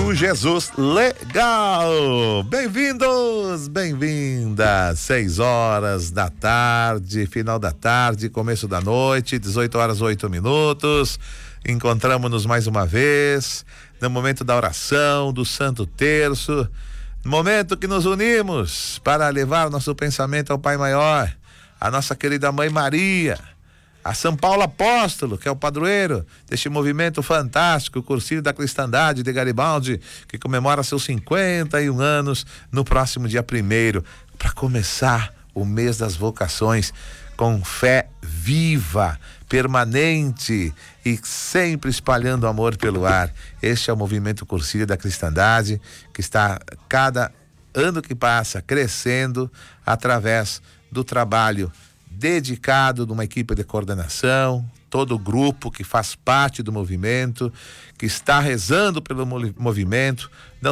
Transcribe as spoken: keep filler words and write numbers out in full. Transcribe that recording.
com Jesus. Legal! Bem-vindos, bem-vindas. Seis horas da tarde, final da tarde, começo da noite, dezoito horas, oito minutos. Encontramos-nos mais uma vez no momento da oração, do Santo Terço, momento que nos unimos para levar nosso pensamento ao Pai Maior, a nossa querida Mãe Maria, a São Paulo Apóstolo, que é o padroeiro deste movimento fantástico, o Cursilho da Cristandade de Garibaldi, que comemora seus cinquenta e um anos no próximo dia primeiro, para começar o mês das vocações com fé viva, permanente e sempre espalhando amor pelo ar. Este é o movimento Cursilho da Cristandade, que está cada ano que passa crescendo através do trabalho dedicado de uma equipe de coordenação, todo o grupo que faz parte do movimento, que está rezando pelo movimento, não